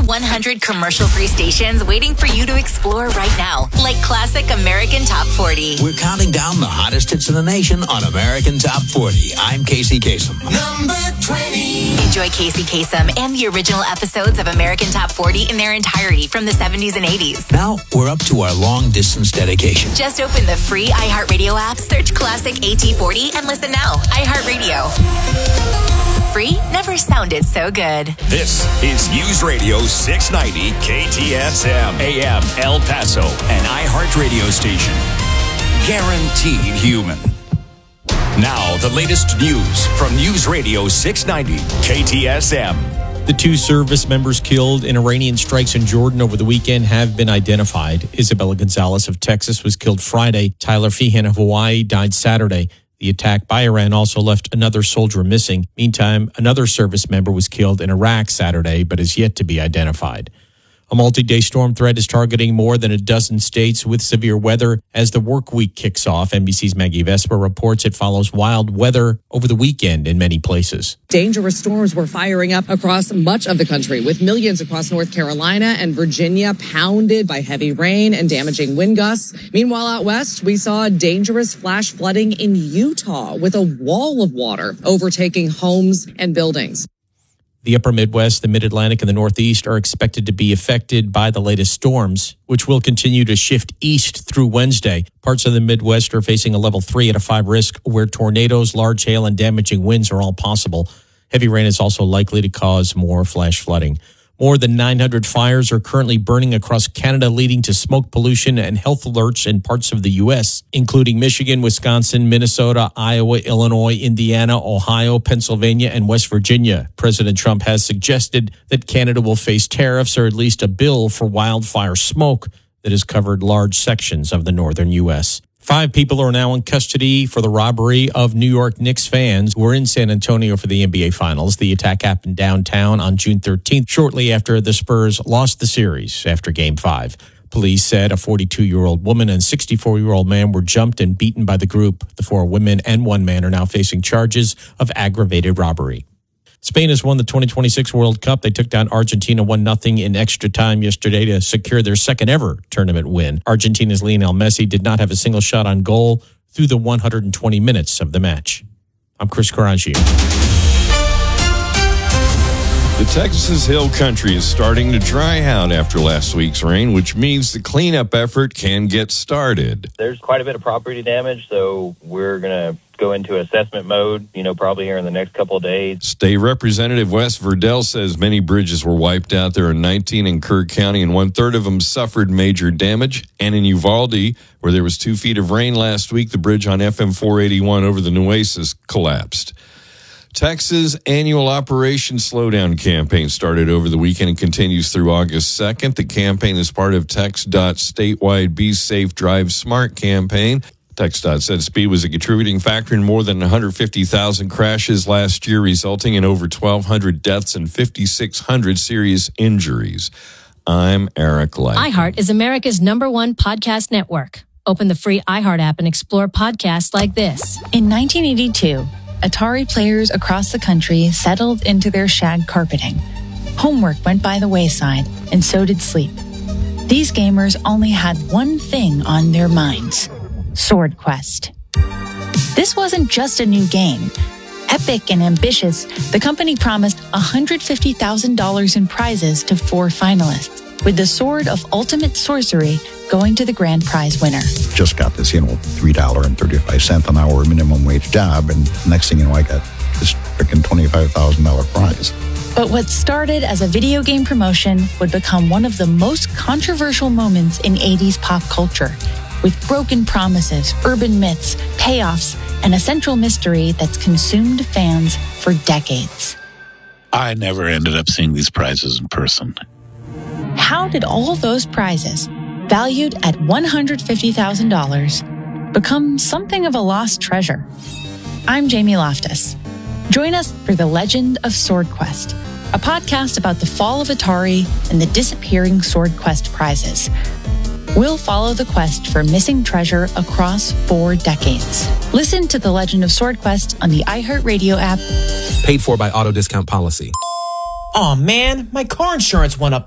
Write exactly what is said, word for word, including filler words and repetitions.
one hundred commercial-free stations waiting for you to explore right now, like Classic American Top forty. We're counting down the hottest hits in the nation on American Top forty. I'm Casey Kasem. Number twenty. Enjoy Casey Kasem and the original episodes of American Top forty in their entirety from the seventies and eighties. Now we're up to our long-distance dedication. Just open the free iHeartRadio app, search Classic A T forty, and listen now. iHeartRadio. Free never sounded so good. This is News Radio six ninety K T S M, A M El Paso, an iHeartRadio station. Guaranteed human. Now, the latest news from News Radio six ninety K T S M. The two service members killed in Iranian strikes in Jordan over the weekend have been identified. Isabella Gonzalez of Texas was killed Friday. Tyler Feehan of Hawaii died Saturday. The attack by Iran also left another soldier missing. Meantime, another service member was killed in Iraq Saturday, but is yet to be identified. A multi-day storm threat is targeting more than a dozen states with severe weather as the work week kicks off. N B C's Maggie Vespa reports it follows wild weather over the weekend in many places. Dangerous storms were firing up across much of the country, with millions across North Carolina and Virginia pounded by heavy rain and damaging wind gusts. Meanwhile, out west, we saw dangerous flash flooding in Utah with a wall of water overtaking homes and buildings. The upper Midwest, the Mid-Atlantic, and the Northeast are expected to be affected by the latest storms, which will continue to shift east through Wednesday. Parts of the Midwest are facing a level three out of five risk, where tornadoes, large hail, and damaging winds are all possible. Heavy rain is also likely to cause more flash flooding. More than nine hundred fires are currently burning across Canada, leading to smoke pollution and health alerts in parts of the U S, including Michigan, Wisconsin, Minnesota, Iowa, Illinois, Indiana, Ohio, Pennsylvania, and West Virginia. President Trump has suggested that Canada will face tariffs or at least a bill for wildfire smoke that has covered large sections of the northern U S. Five people are now in custody for the robbery of New York Knicks fans who were in San Antonio for the N B A Finals. The attack happened downtown on June thirteenth, shortly after the Spurs lost the series after Game five. Police said a forty-two-year-old woman and sixty-four-year-old man were jumped and beaten by the group. The four women and one man are now facing charges of aggravated robbery. Spain has won the twenty twenty-six World Cup. They took down Argentina one nothing in extra time yesterday to secure their second ever tournament win. Argentina's Lionel Messi did not have a single shot on goal through the one hundred twenty minutes of the match. I'm Chris Carangio. The Texas Hill Country is starting to dry out after last week's rain, which means the cleanup effort can get started. There's quite a bit of property damage, so we're going to go into assessment mode, you know, probably here in the next couple of days. State Representative Wes Verdell says many bridges were wiped out. There are nineteen in Kerr County, and one-third of them suffered major damage. And in Uvalde, where there was two feet of rain last week, the bridge on F M four eighty-one over the Nueces collapsed. Texas' annual Operation Slowdown campaign started over the weekend and continues through August second. The campaign is part of TxDOT's statewide Be Safe, Drive Smart campaign. TxDOT said speed was a contributing factor in more than one hundred fifty thousand crashes last year, resulting in over twelve hundred deaths and five thousand six hundred serious injuries. I'm Eric Light. iHeart is America's number one podcast network. Open the free iHeart app and explore podcasts like this. In nineteen eighty-two, Atari players across the country settled into their shag carpeting. Homework went by the wayside, and so did sleep. These gamers only had one thing on their minds: Sword Quest. This wasn't just a new game. Epic and ambitious, the company promised one hundred fifty thousand dollars in prizes to four finalists, with the Sword of Ultimate Sorcery going to the grand prize winner. Just got this, you know, three dollars and thirty-five cents an hour minimum wage job, and next thing you know, I got this freaking twenty-five thousand dollars prize. But what started as a video game promotion would become one of the most controversial moments in eighties pop culture, with broken promises, urban myths, payoffs, and a central mystery that's consumed fans for decades. I never ended up seeing these prizes in person. How did all those prizes, valued at one hundred fifty thousand dollars, become something of a lost treasure? I'm Jamie Loftus. Join us for The Legend of Sword Quest, a podcast about the fall of Atari and the disappearing Sword Quest prizes. We'll follow the quest for missing treasure across four decades. Listen to The Legend of Sword Quest on the iHeartRadio app. Paid for by Auto Discount Policy. Aw, man, my car insurance went up